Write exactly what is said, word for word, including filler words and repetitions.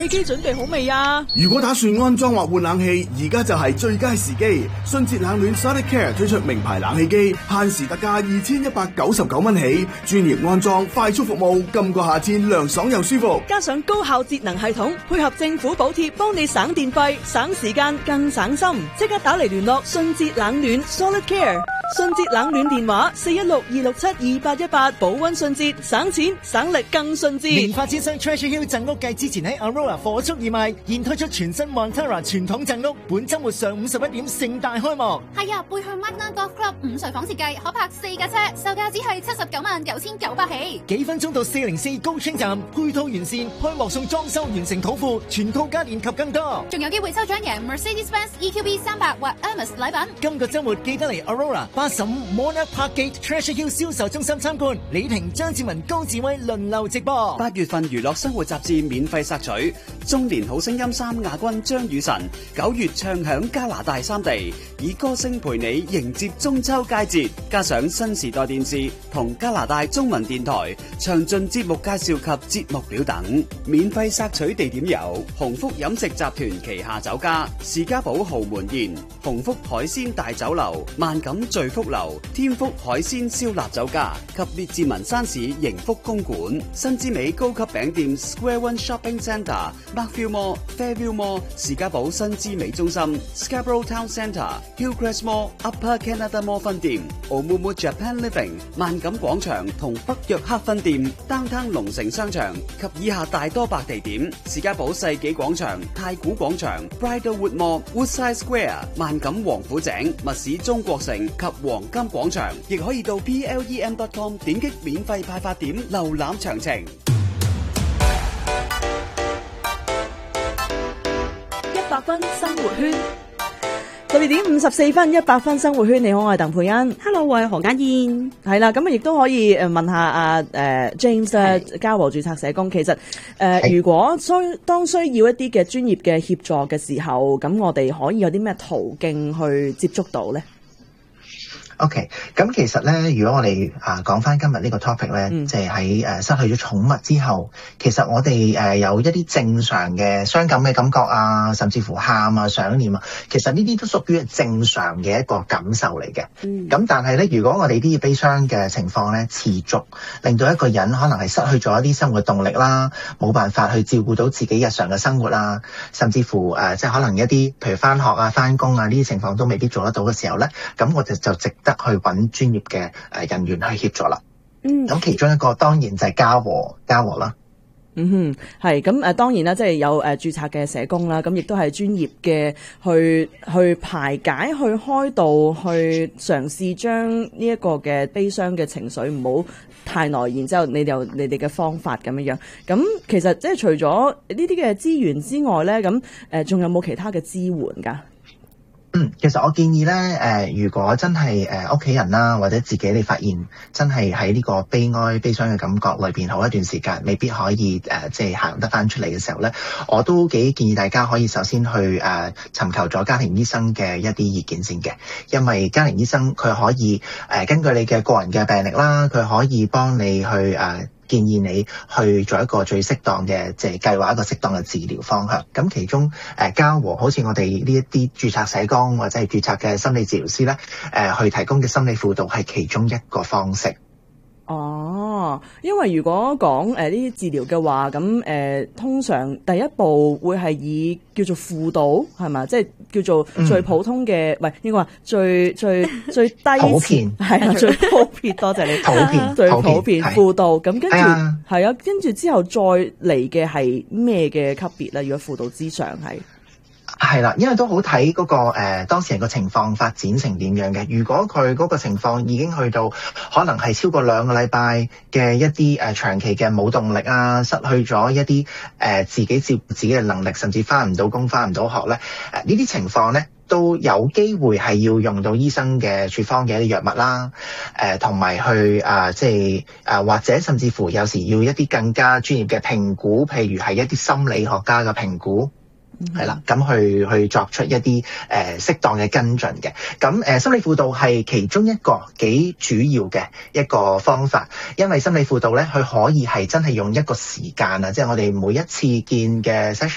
飛機準備好未啊？ 如果打算安裝或換冷氣，而家就係最佳時機。迅捷冷暖 Sonicare 推出名牌冷氣機，限時特價二千一百九十九蚊起，專業安裝，快速服務，今個夏天涼爽又舒服。 加上高效節能系統，配合政府補貼，幫你省電費、省時間、更省心。即刻打嚟聯絡迅捷冷暖 Sonicare。迅捷冷暖電話四一六二六七二八一八，保溫迅捷，省錢省力更迅捷。 年發展商 Treasure Hill 贈屋計之前喺 Aurora 火速義賣，現推出全新 Montara 傳統贈屋，本週末上午十一點盛大開幕。 係啊，背向 Magna Golf Club 午睡房設計，可泊四架車，售價只係七十九萬九千九百起。 幾分鐘到四零四高清站，配套完善，開幕送裝修完成土庫，全套家電及更多。 仲有機會抽獎贏 Mercedes-Benz E Q B 三百或 Hermes 禮品。 今個週末記得嚟 Aurora八十五 Monarch Park Gate Treasure Hill 銷售中心參觀，李婷、張志文、高志威輪流直播。 八月份娛樂生活雜誌免費索取，中年好聲音三亞軍張雨晨九月唱響加拿大三地，以歌聲陪你迎接中秋佳節，加上新時代電視同加拿大中文電台詳盡節目介紹及節目表等。免費索取地點有鴻福飲食集團旗下酒家士嘉堡豪門宴、鴻福海鮮大酒樓、萬錦聚福樓、天福海鮮燒臘酒家及列治文山市盈福公館、新之美高級餅店 Square One Shopping Centre、Markville Mall、Fairview Mall、士嘉堡新之美中心、Scarborough Town Centre、Hillcrest Mall、Upper Canada Mall 分店、Omumu Japan Living、萬錦廣場同北約克分店、Downtown 龍城商場及以下大多百地點：士嘉堡世紀廣場、太古廣場、Bridlewood Mall、Woodside Square、萬錦王府井、密市中國城及黃金廣場，亦可以到 P L E M dot com 點擊免費派發點瀏覽詳情。 一百分生活圈，十二點五十四分，一百分生活圈。你好，我係鄧佩欣。 Hello， 我係何家燕。 係啦，咁啊，亦都可以誒問下阿誒 James 咧，嘉禾註冊社工。其實誒、呃，如果需當需要一啲嘅專業嘅協助嘅時候，咁我哋可以有啲咩途徑去接觸到咧？ OK，咁其實咧，如果我哋啊講翻今日呢個 topic 咧，嗯、即係喺誒失去咗寵物之後，其實我哋誒、呃、有一啲正常嘅傷感嘅感覺啊，甚至乎喊啊、想念啊，其實呢啲都屬於正常嘅一個感受嚟嘅。咁、嗯、但係咧，如果我哋啲悲傷嘅情況咧持續，令到一個人可能係失去咗一啲生活動力啦，冇辦法去照顧到自己日常嘅生活啦，甚至乎誒、呃、即係可能一啲譬如翻學啊、翻工啊呢啲情況都未必做得到嘅時候咧，咁我哋就值得去揾專業嘅誒人員去協助啦。嗯，咁其中一個當然就係嘉禾嘉禾啦。 嗯哼，係咁誒，當然啦，即係有誒註冊嘅社工啦，咁亦都係專業嘅去去排解、去開導、去嘗試將呢一個嘅悲傷嘅情緒唔好太耐，然之後你有你哋嘅方法咁樣樣。咁其實即係除咗呢啲嘅資源之外咧，咁誒仲有冇其他嘅支援㗎？ 嗯，其實我建議咧，誒、呃，如果真係誒屋企人啦，或者自己你發現真係喺呢個悲哀、悲傷嘅感覺裏邊好一段時間，未必可以誒、呃，即係行得翻出嚟嘅時候咧，我都幾建議大家可以首先去誒、呃、尋求咗家庭醫生嘅一啲意見先嘅，因為家庭醫生佢可以誒、呃、根據你嘅個人嘅病歷啦，佢可以幫你去誒。呃建議你去做一個最適當嘅，即係計劃一個適當嘅治療方向。咁其中誒嘉禾好似我哋呢一啲註冊社工或者係註冊嘅心理治療師咧，誒、呃、去提供嘅心理輔導係其中一個方式。 哦，因為如果講誒呢啲治療嘅話，咁誒、呃、通常第一步會係以叫做輔導係嘛，即係叫做最普通嘅，唔係應該話最最最低普遍係啊，最普遍多謝你， 普遍最普遍輔導。咁跟住係啊，跟住、哎、之後再嚟嘅係咩嘅級別咧？如果輔導之上係。 係啦，因為都好睇嗰個誒、呃、當事人個情況發展成點樣嘅。如果佢嗰個情況已經去到可能係超過兩個禮拜嘅一啲誒、呃、長期嘅冇動力啊，失去咗一啲誒、呃、自己照顧自己嘅能力，甚至翻唔到工、翻唔到學咧，誒呢啲情況咧都有機會係要用到醫生嘅處方嘅一啲藥物啦，誒同埋去啊、呃、即係誒、呃、或者甚至乎有時要一啲更加專業嘅評估，譬如係一啲心理學家嘅評估。係啦，咁去去作出一啲誒、呃、適當嘅跟進嘅。咁誒、呃、心理輔導係其中一個幾主要嘅一個方法，因為心理輔導咧，佢可以係真係用一個時間啊，即係我哋每一次見嘅 session。